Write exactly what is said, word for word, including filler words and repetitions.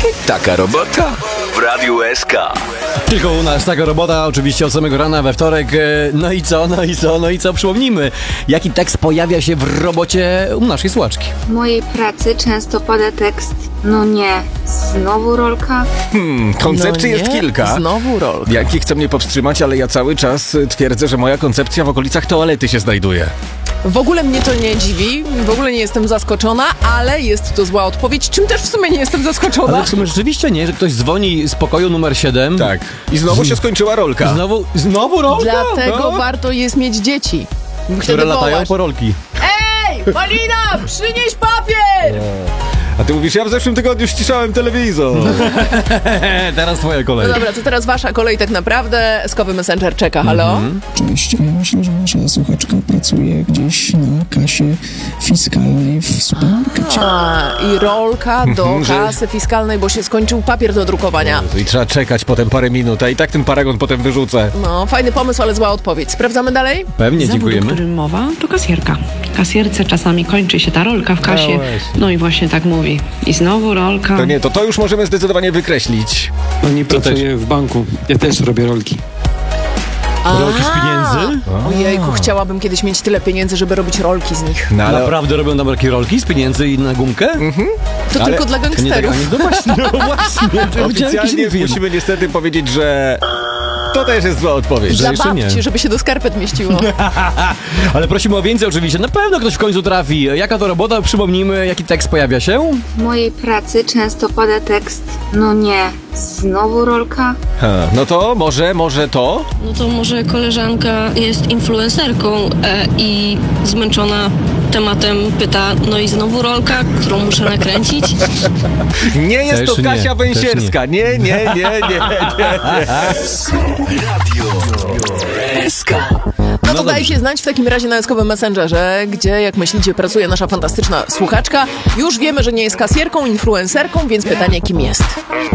Taka robota w Radiu S K. Tylko u nas taka robota, oczywiście od samego rana we wtorek. No i co, no i co, no i co? Przypomnijmy, jaki tekst pojawia się w robocie u naszej słuchaczki. W mojej pracy często pada tekst: no nie, znowu rolka? Hmm, koncepcji no jest nie, kilka. Znowu rolka. Jaki chce mnie powstrzymać, ale ja cały czas twierdzę, że moja koncepcja w okolicach toalety się znajduje. W ogóle mnie to nie dziwi, w ogóle nie jestem zaskoczona, ale jest to zła odpowiedź, czym też w sumie nie jestem zaskoczona. Ale w sumie rzeczywiście nie, że ktoś dzwoni z pokoju numer siedem. Tak. I znowu się skończyła rolka. Znowu, znowu rolka? Dlatego no. warto jest mieć dzieci. Które Wtedy latają wołasz: po rolki. Ej, Malina, przynieś papier! A ty mówisz, ja w zeszłym tygodniu ściszałem telewizor. Teraz twoja kolej. No dobra, to teraz wasza kolej tak naprawdę. Skowy Messenger czeka, halo? Mhm. Cześć, ja myślę, że nasza słuchaczka pracuje gdzieś na kasie fiskalnej w supermarkecie. A, i rolka do Że- kasy fiskalnej, bo się skończył papier do drukowania. I trzeba czekać potem parę minut, a i tak ten paragon potem wyrzucę. No, fajny pomysł, ale zła odpowiedź. Sprawdzamy dalej? Pewnie, Zawód, o dziękujemy. którym mowa, to kasjerka. Kasjerce czasami kończy się ta rolka w kasie. No właśnie. No i właśnie tak mówi. I znowu rolka. To nie, to to już możemy zdecydowanie wykreślić. Oni pracują w banku. Ja też robię rolki. Rolki z pieniędzy? Ojejku, chciałabym kiedyś mieć tyle pieniędzy, żeby robić rolki z nich. No, ale Naprawdę robią nam takie rolki z pieniędzy i na gumkę? To Ale tylko dla To nie tak, gangsterów. a nie, no właśnie, no właśnie. To widziałem jakiś oficjalnie film. musimy niestety powiedzieć, że to też jest zła odpowiedź. Że Dla jeszcze nie. babci, żeby się do skarpet mieściło. Ale prosimy o więcej oczywiście. Na pewno ktoś w końcu trafi. Jaka to robota? Przypomnijmy, jaki tekst pojawia się. W mojej pracy często pada tekst: no nie, znowu rolka? Ha, no to może, może to? No to może koleżanka jest influencerką e, i zmęczona tematem pyta: no i znowu rolka, którą muszę nakręcić? Nie jest Też to nie, Kasia też Węsierska. Nie, nie, nie, nie, nie, nie. Radio S K. No to dajcie znać w takim razie na eskowym Messengerze, gdzie, jak myślicie, pracuje nasza fantastyczna słuchaczka. Już wiemy, że nie jest kasjerką, influencerką, więc pytanie, kim jest?